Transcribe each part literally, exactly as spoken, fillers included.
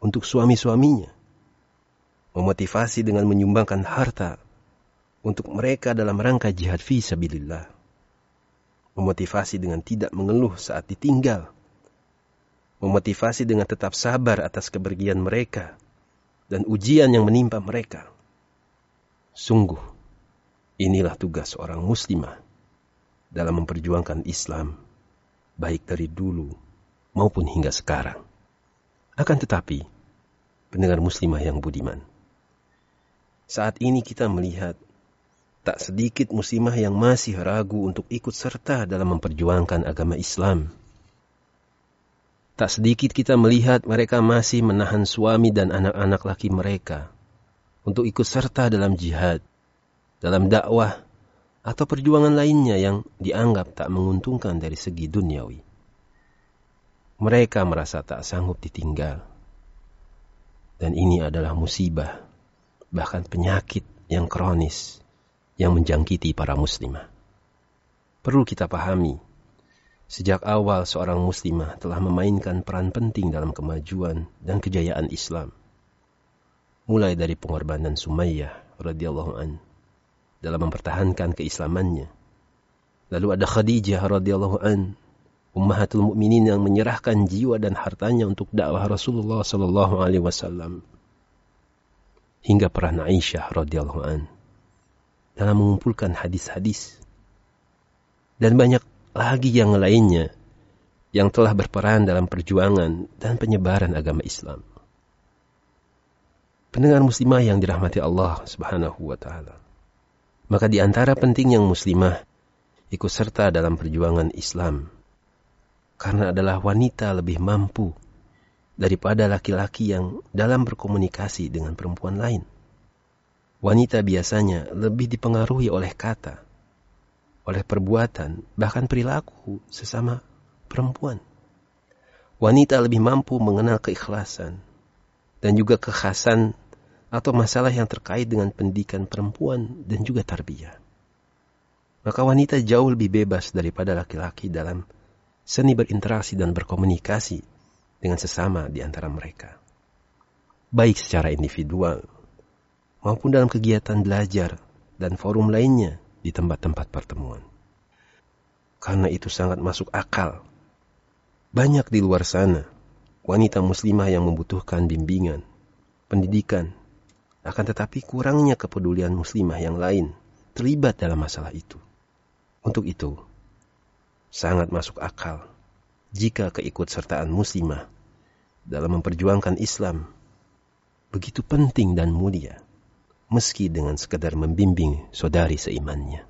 untuk suami-suaminya, memotivasi dengan menyumbangkan harta untuk mereka dalam rangka jihad fi sabilillah, memotivasi dengan tidak mengeluh saat ditinggal, memotivasi dengan tetap sabar atas kepergian mereka dan ujian yang menimpa mereka. Sungguh, inilah tugas seorang muslimah dalam memperjuangkan Islam, baik dari dulu maupun hingga sekarang. Akan tetapi, pendengar muslimah yang budiman, saat ini kita melihat tak sedikit muslimah yang masih ragu untuk ikut serta dalam memperjuangkan agama Islam. Tak sedikit kita melihat mereka masih menahan suami dan anak-anak laki mereka untuk ikut serta dalam jihad, dalam dakwah, atau perjuangan lainnya yang dianggap tak menguntungkan dari segi duniawi. Mereka merasa tak sanggup ditinggal. Dan ini adalah musibah, bahkan penyakit yang kronis yang menjangkiti para muslimah. Perlu kita pahami, sejak awal seorang muslimah telah memainkan peran penting dalam kemajuan dan kejayaan Islam. Mulai dari pengorbanan Sumayyah radhiyallahu an dalam mempertahankan keislamannya. Lalu ada Khadijah radhiyallahu an, ummahatul mukminin yang menyerahkan jiwa dan hartanya untuk dakwah Rasulullah sallallahu alaihi wasallam. Hingga peran Aisyah radhiyallahu an dalam mengumpulkan hadis-hadis. Dan banyak lagi yang lainnya yang telah berperan dalam perjuangan dan penyebaran agama Islam. Pendengar muslimah yang dirahmati Allah Subhanahu wa taala. Maka di antara penting yang muslimah ikut serta dalam perjuangan Islam, karena adalah wanita lebih mampu daripada laki-laki yang dalam berkomunikasi dengan perempuan lain. Wanita biasanya lebih dipengaruhi oleh kata, oleh perbuatan, bahkan perilaku sesama perempuan. Wanita lebih mampu mengenal keikhlasan dan juga kekhasan atau masalah yang terkait dengan pendidikan perempuan dan juga tarbiyah. Maka wanita jauh lebih bebas daripada laki-laki dalam seni berinteraksi dan berkomunikasi dengan sesama di antara mereka, baik secara individual maupun dalam kegiatan belajar dan forum lainnya di tempat-tempat pertemuan. Karena itu sangat masuk akal. Banyak di luar sana wanita muslimah yang membutuhkan bimbingan, pendidikan, akan tetapi kurangnya kepedulian muslimah yang lain terlibat dalam masalah itu. Untuk itu, sangat masuk akal jika keikutsertaan muslimah dalam memperjuangkan Islam begitu penting dan mulia, meski dengan sekadar membimbing saudari seimannya.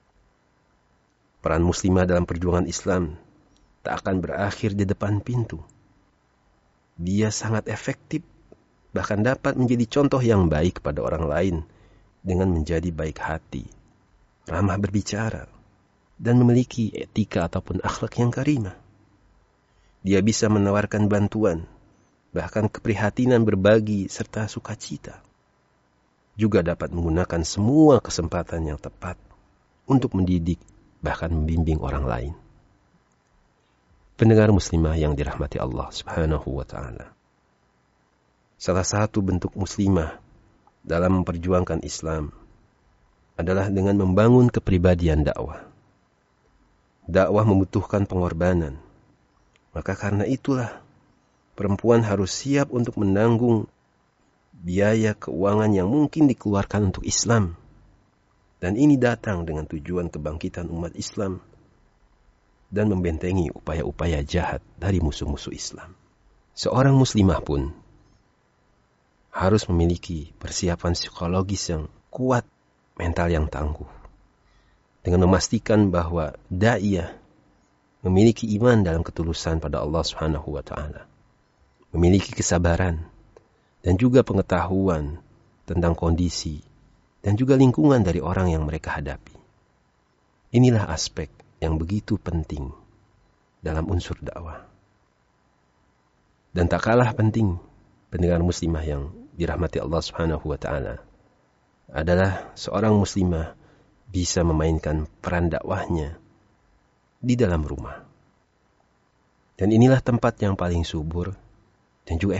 Peran muslimah dalam perjuangan Islam tak akan berakhir di depan pintu. Dia sangat efektif, bahkan dapat menjadi contoh yang baik pada orang lain dengan menjadi baik hati, ramah berbicara, dan memiliki etika ataupun akhlak yang karimah. Dia bisa menawarkan bantuan, bahkan keprihatinan berbagi serta sukacita. Juga dapat menggunakan semua kesempatan yang tepat untuk mendidik, bahkan membimbing orang lain. Pendengar muslimah yang dirahmati Allah Subhanahu wa taala. Salah satu bentuk muslimah dalam memperjuangkan Islam adalah dengan membangun kepribadian dakwah. Dakwah membutuhkan pengorbanan. Maka karena itulah perempuan harus siap untuk menanggung biaya keuangan yang mungkin dikeluarkan untuk Islam. Dan ini datang dengan tujuan kebangkitan umat Islam dan membentengi upaya-upaya jahat dari musuh-musuh Islam. Seorang muslimah pun harus memiliki persiapan psikologis yang kuat, mental yang tangguh, dengan memastikan bahwa da'iyah memiliki iman dalam ketulusan pada Allah Subhanahu wa taala, memiliki kesabaran dan juga pengetahuan tentang kondisi dan juga lingkungan dari orang yang mereka hadapi. Inilah aspek yang begitu penting dalam unsur dakwah. Dan tak kalah penting, pendengar muslimah yang dirahmati Allah Subhanahu wa taala, adalah seorang muslimah bisa memainkan peran dakwahnya di dalam rumah. Dan inilah tempat yang paling subur dan juga